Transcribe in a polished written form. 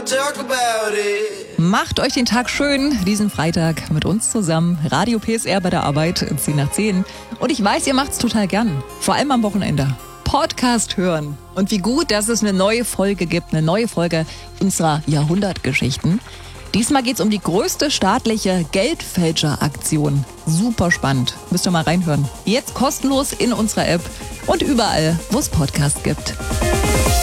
Macht euch den Tag schön, diesen Freitag mit uns zusammen. Radio PSR bei der Arbeit, 10 nach 10. Und ich weiß, ihr macht's total gern, vor allem am Wochenende. Podcast hören. Und wie gut, dass es eine neue Folge gibt, eine neue Folge unserer Jahrhundertgeschichten. Diesmal geht's um die größte staatliche Geldfälscheraktion. Super spannend. Müsst ihr mal reinhören. Jetzt kostenlos in unserer App und überall, wo es Podcasts gibt.